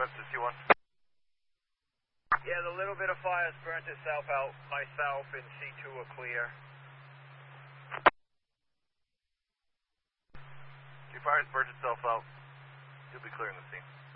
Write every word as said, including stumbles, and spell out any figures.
What's the C one? Yeah, the little bit of fire's burnt itself out. Myself and C two are clear. Your fire's burnt itself out. You'll be clearing the scene.